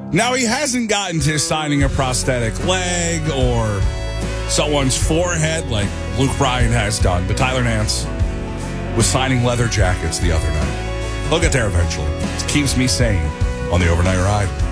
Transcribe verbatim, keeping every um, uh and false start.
Now, he hasn't gotten to signing a prosthetic leg or someone's forehead like Luke Bryan has done, but Tyler Nance was signing leather jackets the other night. He'll get there eventually. It keeps me sane on the overnight ride.